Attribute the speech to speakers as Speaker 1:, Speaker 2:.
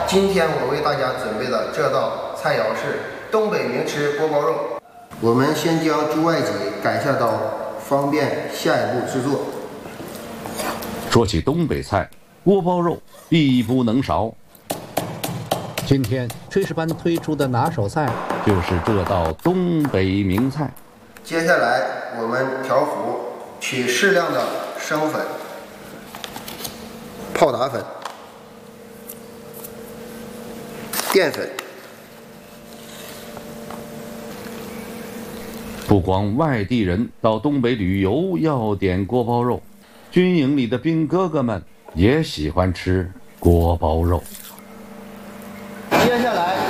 Speaker 1: 今天我为大家准备的这道菜肴是东北名吃锅包肉。我们先将猪外脊改下刀，方便下一步制作。
Speaker 2: 说起东北菜，锅包肉必不能少。
Speaker 3: 今天炊事班推出的拿手菜
Speaker 2: 就是这道东北名菜。
Speaker 1: 接下来我们调糊，取适量的生粉、泡打粉、淀粉。
Speaker 2: 不光外地人到东北旅游要点锅包肉，军营里的兵哥哥们也喜欢吃锅包肉。
Speaker 1: 接下来